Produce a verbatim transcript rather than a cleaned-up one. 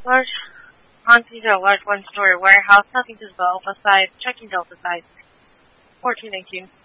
Large Aunties a large one-story warehouse, nothing visible. Alpha side, checking Delta side. fourteen eighteen.